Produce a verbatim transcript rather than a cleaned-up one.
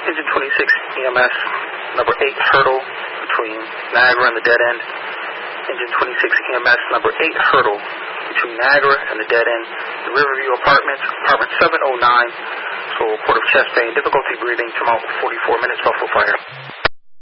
Engine twenty-six E M S, number eight Hurdle between Niagara and the dead end. Engine twenty-six E M S, number eight Hurdle between Niagara and the dead end. The Riverview Apartments, apartment seven oh nine. So, report of chest pain, difficulty breathing, come out forty-four minutes, Buffalo Fire.